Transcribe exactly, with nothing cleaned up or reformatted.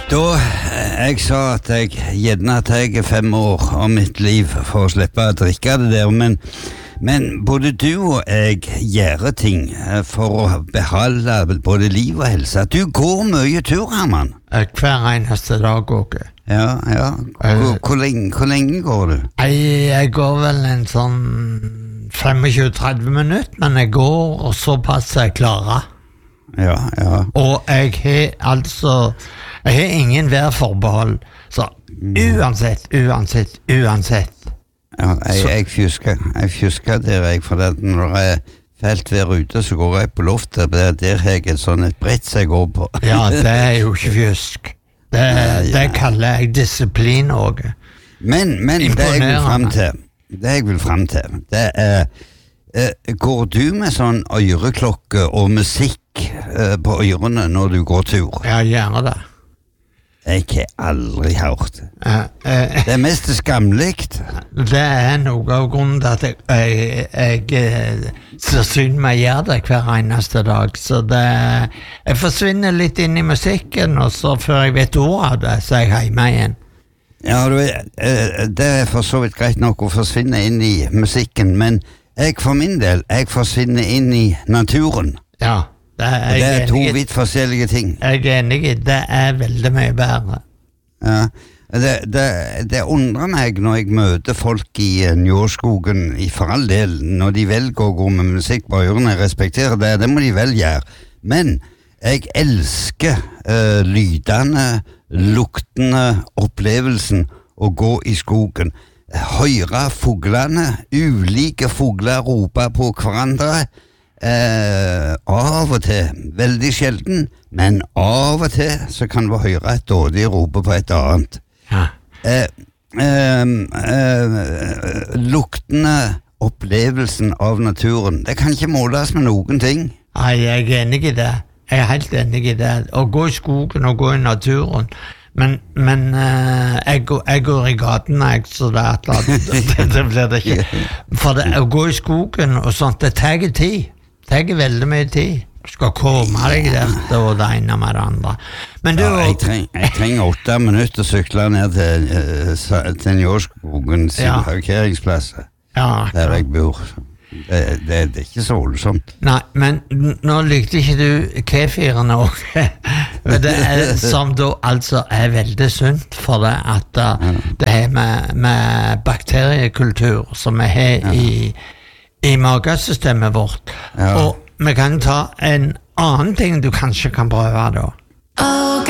Da jeg sa at jeg gjerne tar fem år av mitt liv for å slippe å drikke det der, men, men både du og jeg gjør ting for å beholde både liv og helse. Du går mye tur, Herman. Hver eneste dag, Åke. Ja, ja. Hvor, hvor, lenge, hvor lenge går du? Jeg, jeg går vel en sånn tjuefem til tretti minutter, men jeg går og såpass jeg klarer. Ja, ja. Og jeg har altså Jeg har ingen værforbehold. Så uansett, uansett, uansett. Ja, jeg, jeg fjusker Jeg fjusker der jeg, for at når jeg er felt vær ute, så går jeg på loftet. Der, der har jeg et sånn et brett som jeg går på. Ja, det er jo ikke fjusk. Det, ja, ja. Det kaller jeg disiplin også. Men, men det jeg vil frem til Det jeg vil frem til Det er eh, går du med sånn øreklokke og musikk eh, på ørene når du går tur? Ja, gjerne det. Jeg har aldri hørt uh, uh, Det er mest skamlikt. Det er noe av grunnen til at jeg, jeg, jeg så synd meg gjør det hver eneste dag. Så det, jeg forsvinner litt inn i musikken, og så før jeg vet ordet av det, så er jeg hjemme igjen. Ja, du, det er for så vidt greit nok å forsvinne inn i musikken, men jeg for min del, jeg forsvinner inn i naturen. Ja. Det er, det er to vidt forskjellige ting. Jeg er enig i det er veldig mye bedre. Ja, det, det, det undrer meg når jeg møter folk i Njåskogen, i for all del, når de velger å gå med musikk på ørene. Jeg respekterer det, det må de vel gjøre. Men jeg elsker uh, lydene, luktene, opplevelsen å gå i skogen. Høre fuglene, ulike fugler rope på hverandre. Eh, av og til, veldig sjelden, men av og til så kan vi høre et dårlig rope på et annet. Ja. Eh, eh, eh, luktene, opplevelsen av naturen, det kan ikke måles med noen ting. Nei, jeg er enig i det. Jeg er helt enig i det. Å gå i skogen og gå i naturen. Men, men uh, jeg, går, jeg går i gaten, jeg, så det, det, det, det blir det ikke. For det, å gå i skogen og sånt, det tar tid. Det tar veldig mye tid. Du skal komme deg der og det ene med det andre. Men du, ja, jeg, treng, jeg trenger åtte minutter å sykle ned til, uh, til Njåskogens ja. Parkeringsplass, ja, der jeg bor. Det, det, det er ikke så voldsomt. Nei, men nå likte ikke du kefiren også. Det er som da altså er veldig sunt, for det at uh, det er med, med bakteriekultur som vi har ja. i i magesystemet vårt. Ja. Og vi kan ta en annen ting du kanskje kan prøve da.